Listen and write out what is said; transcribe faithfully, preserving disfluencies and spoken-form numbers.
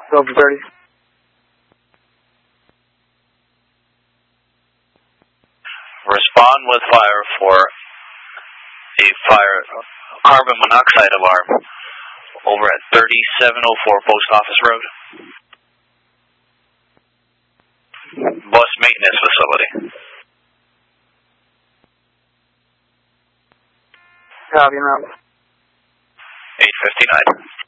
Over thirty. Respond with fire for a fire carbon monoxide alarm over at thirty-seven oh four Post Office Road. Bus maintenance facility. Copy, ma'am. eight fifty-nine.